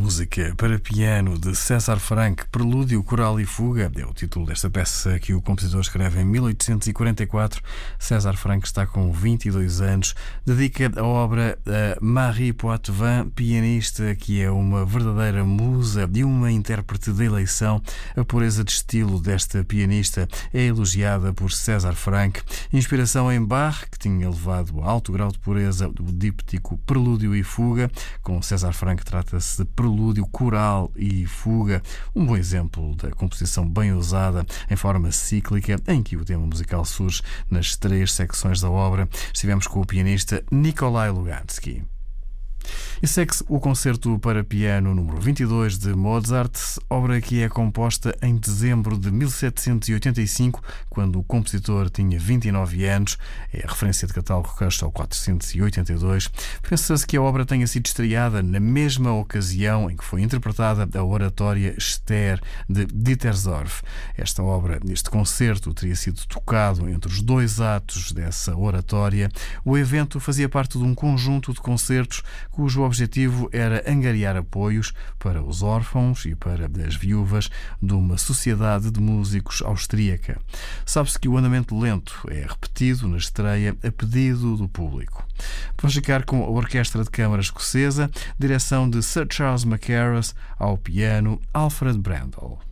música para piano de César Franck, Prelúdio, Coral e Fuga, é o título desta peça que o compositor escreve em 1844. César Franck está com 22 anos, dedica a obra a Marie Poitevin, pianista que é uma verdadeira musa e uma intérprete de eleição. A pureza de estilo desta pianista é elogiada por César Franck. Inspiração em Bach, que tinha levado a alto grau de pureza do díptico Prelúdio e Fuga. Com César Franck trata-se de Prelúdio, Coral e Fuga, um bom exemplo da composição bem usada em forma cíclica, em que o tema musical surge nas 3 secções da obra. Estivemos com o pianista Nikolai Lugansky. E segue-se o concerto para piano número 22 de Mozart, obra que é composta em dezembro de 1785, quando o compositor tinha 29 anos. É a referência de catálogo que ao 482. Pensa-se que a obra tenha sido estreada na mesma ocasião em que foi interpretada a oratória Esther de Dittersdorf. Esta obra, este concerto, teria sido tocado entre os 2 atos dessa oratória. O evento fazia parte de um conjunto de concertos cujo objetivo era angariar apoios para os órfãos e para as viúvas de uma sociedade de músicos austríaca. Sabe-se que o andamento lento é repetido na estreia a pedido do público. Vamos ficar com a Orquestra de Câmara Escocesa, direção de Sir Charles Mackerras, ao piano Alfred Brendel.